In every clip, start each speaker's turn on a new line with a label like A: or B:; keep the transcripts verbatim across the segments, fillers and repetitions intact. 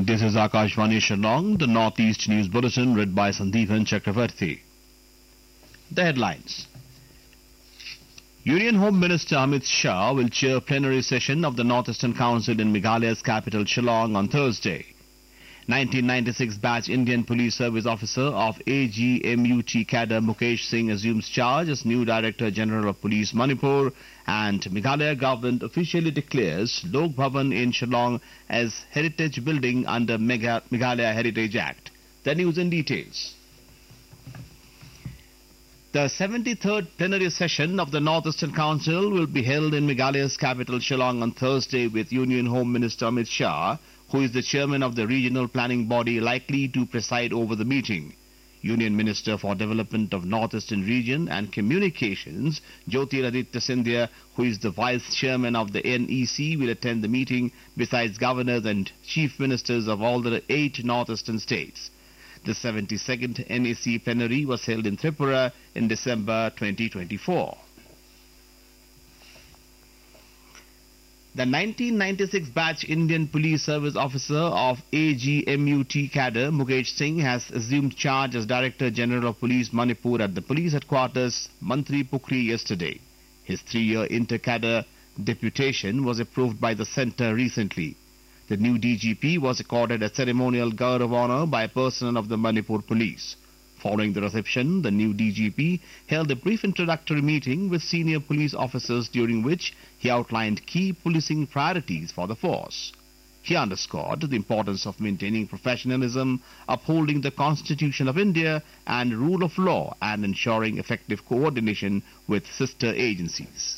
A: This is Akashvani Shillong, the Northeast News Bulletin read by Sandeepan Chakravarti. The headlines. Union Home Minister Amit Shah will chair plenary session of the Northeastern Council in Meghalaya's capital Shillong on Thursday. nineteen ninety-six batch Indian Police Service Officer of A G M U T cadre Mukesh Singh assumes charge as new Director General of Police Manipur, and Meghalaya government officially declares Lok Bhavan in Shillong as heritage building under Megha Meghalaya Heritage Act. The news in details. The seventy-third plenary session of the Northeastern Council will be held in Meghalaya's capital Shillong on Thursday, with Union Home Minister Amit Shah, who is the chairman of the regional planning body, likely to preside over the meeting. Union Minister for Development of Northeastern Region and Communications, Jyotiraditya Scindia, who is the vice chairman of the N E C, will attend the meeting, besides governors and chief ministers of all the eight northeastern states. The seventy-second N E C plenary was held in Tripura in December twenty twenty-four. The nineteen ninety-six batch Indian Police Service Officer of A G M U T cadre Mukesh Singh has assumed charge as Director General of Police Manipur at the police headquarters Mantri Pukri yesterday. His three-year inter-cadre deputation was approved by the centre recently. The new D G P was accorded a ceremonial guard of honour by personnel of the Manipur Police. Following the reception, the new D G P held a brief introductory meeting with senior police officers, during which he outlined key policing priorities for the force. He underscored the importance of maintaining professionalism, upholding the Constitution of India and rule of law, and ensuring effective coordination with sister agencies.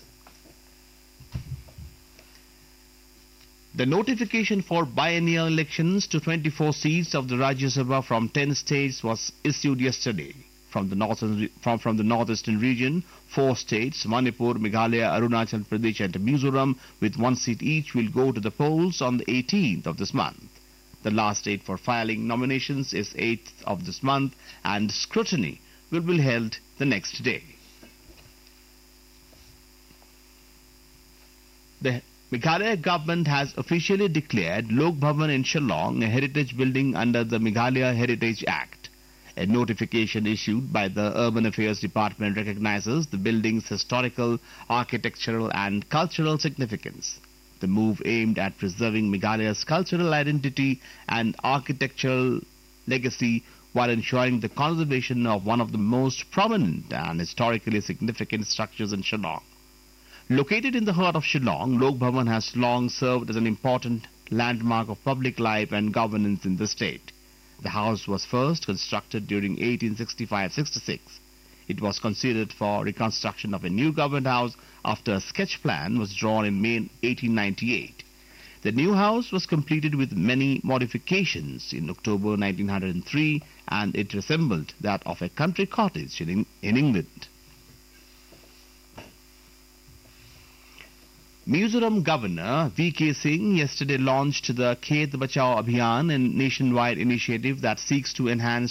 A: The notification for biennial elections to twenty-four seats of the Rajya Sabha from ten states was issued yesterday. From the, northern, from, from the northeastern region, four states, Manipur, Meghalaya, Arunachal Pradesh and Mizoram, with one seat each, will go to the polls on the eighteenth of this month. The last date for filing nominations is eighth of this month, and scrutiny will be held the next day. The Meghalaya government has officially declared Lok Bhavan in Shillong a heritage building under the Meghalaya Heritage Act. A notification issued by the Urban Affairs Department recognizes the building's historical, architectural and cultural significance. The move aimed at preserving Meghalaya's cultural identity and architectural legacy while ensuring the conservation of one of the most prominent and historically significant structures in Shillong. Located in the heart of Shillong, Lok Bhavan has long served as an important landmark of public life and governance in the state. The house was first constructed during eighteen sixty-five sixty-six. It was considered for reconstruction of a new government house after a sketch plan was drawn in May eighteen ninety-eight. The new house was completed with many modifications in October nineteen oh three, and it resembled that of a country cottage in, in England. Mizoram Governor V K Singh yesterday launched the Khet Bachao Abhiyan, a nationwide initiative that seeks to enhance